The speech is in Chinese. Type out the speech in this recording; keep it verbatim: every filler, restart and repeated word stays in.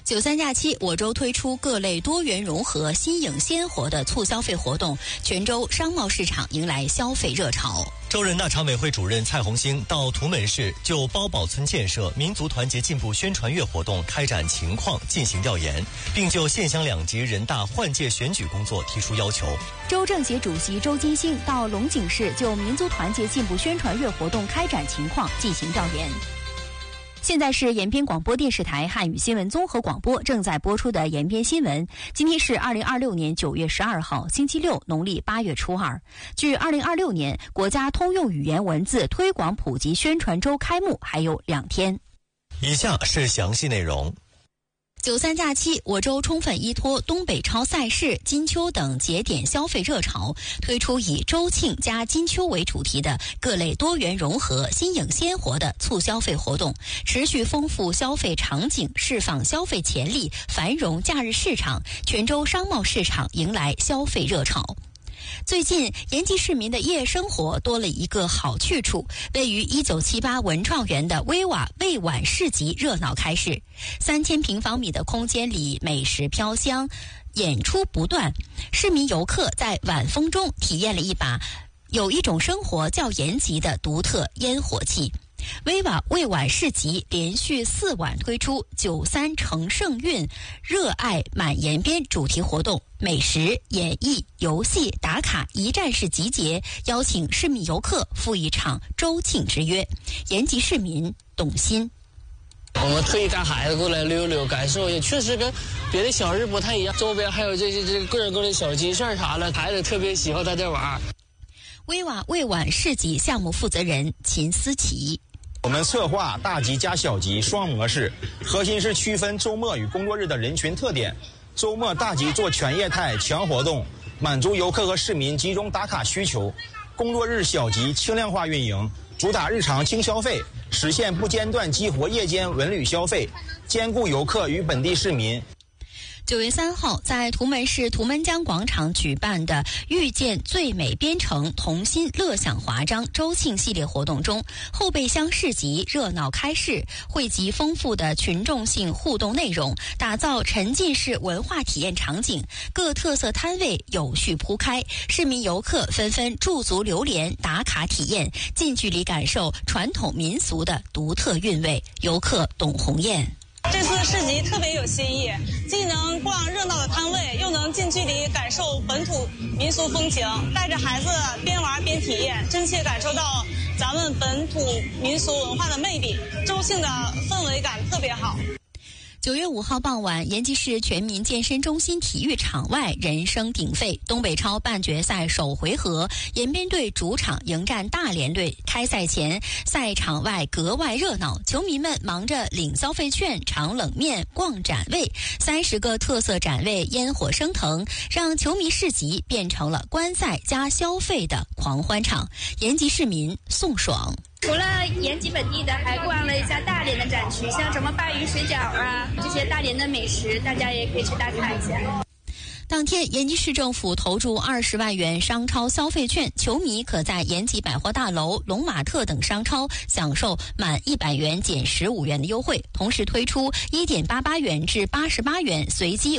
九三假期，我州推出各类多元融合、新颖鲜活的促消费活动，泉州商贸市场迎来消费热潮。 州人大常委会主任蔡红星到图门市就包堡村建设民族团结进步宣传月活动开展情况进行调研，并就县乡两级人大换届选举工作提出要求。 州政协主席周金星到龙井市就民族团结进步宣传月活动开展情况进行调研。现在是延边广播电视台汉语新闻综合广播正在播出的延边新闻。今天是二零二六年九月十二号，星期六，农历八月初二。距二零二六年国家通用语言文字推广普及宣传周开幕还有两天。 以下是详细内容。 九三假期，我州充分依托东北超赛事、金秋等节点消费热潮，推出以周庆加金秋为主题的各类多元融合、新颖鲜活的促消费活动，持续丰富消费场景，释放消费潜力，繁荣假日市场。泉州商贸市场迎来消费热潮。最近，延吉市民的夜生活多了一个好去处，位于一九七八文创园的威瓦魏晚市集热闹开市。三千平方米的空间里，美食飘香，演出不断。市民游客在晚风中体验了一把有一种生活叫延吉的独特烟火气。威瓦魏晚市集连续四晚推出九三成盛运热爱满延边主题活动，美食、演艺、游戏、打卡一站式集结，邀请市民游客赴一场周庆之约。延吉市民董鑫： 我们特意带孩子过来溜溜，感受也确实跟别的小日不太一样。周边还有这些这个各种各样的小鸡串啥的，孩子特别喜欢在这玩。 威瓦魏晚市集项目负责人秦思琪： 我们策划大集加小集双模式，核心是区分周末与工作日的人群特点。周末大集做全业态强活动，满足游客和市民集中打卡需求；工作日小集轻量化运营，主打日常轻消费，实现不间断激活夜间文旅消费，兼顾游客与本地市民。 九月三号，在图门市图门江广场举办的“遇见最美边城，同心乐享华章”周庆系列活动中，后备箱市集热闹开市，汇集丰富的群众性互动内容，打造沉浸式文化体验场景。各特色摊位有序铺开，市民游客纷纷驻足流连，打卡体验，近距离感受传统民俗的独特韵味。游客董红艳： 这次市集特别有新意，既能逛热闹的摊位，又能近距离感受本土民俗风情，带着孩子边玩边体验，真切感受到咱们本土民俗文化的魅力。周庆的氛围感特别好。 九月五号傍晚，延吉市全民健身中心体育场外人声鼎沸，东北超半决赛首回合，延边队主场迎战大连队。开赛前，赛场外格外热闹，球迷们忙着领消费券、尝冷面、逛展位，三十个特色展位烟火升腾，让球迷市集变成了观赛加消费的狂欢场。延吉市民宋爽： 除了延吉本地的，还逛了一下大连的展区，像什么鲅鱼水饺啊，这些大连的美食，大家也可以去打卡一下。 当天，延吉市政府投注二十万元商超消费券，球迷可在延吉百货大楼、龙马特等商超享受满一百元减十五元的优惠，同时推出一点八八元至八十八元随机